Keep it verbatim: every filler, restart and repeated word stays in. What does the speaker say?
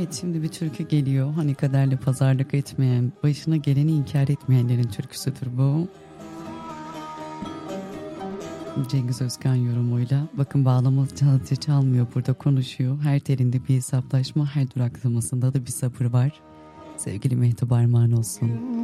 Evet, şimdi bir türkü geliyor. Hani kaderle pazarlık etmeyen, başına geleni inkar etmeyenlerin türküsüdür bu. Cengiz Özkan yorumuyla. Bakın, bağlama sadece çalmıyor, burada konuşuyor. Her telinde bir hesaplaşma, her duraklamasında da bir sabır var. Sevgili Mehtap, armağan olsun.